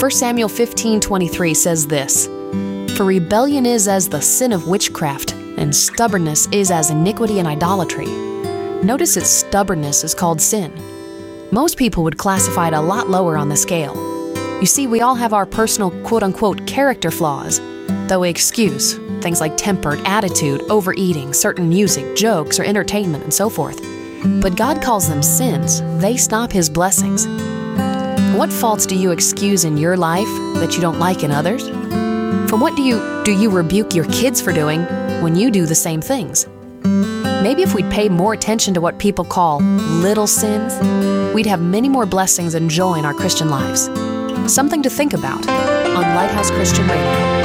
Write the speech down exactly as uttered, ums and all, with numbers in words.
First Samuel fifteen twenty-three says this, "For rebellion is as the sin of witchcraft, and stubbornness is as iniquity and idolatry." Notice that stubbornness is called sin. Most people would classify it a lot lower on the scale. You see, we all have our personal quote-unquote character flaws that we excuse, things like temper, attitude, overeating, certain music, jokes, or entertainment, and so forth. But God calls them sins. They stop His blessings. What faults do you excuse in your life that you don't like in others? For what do you do you rebuke your kids for doing when you do the same things? Maybe if we'd pay more attention to what people call little sins, we'd have many more blessings and joy in our Christian lives. Something to think about on Lighthouse Christian Radio.